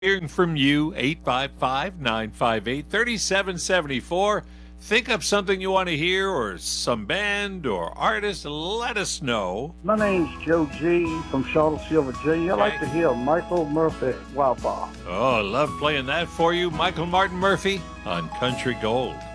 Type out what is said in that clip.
Hearing from you, 855-958-3774. Think of something you want to hear or some band or artist, let us know. My name's Joe G. from Charlottesville, Virginia. I like to hear Michael Murphy, Wildfire. Oh, I love playing that for you. Michael Martin Murphey on Country Gold.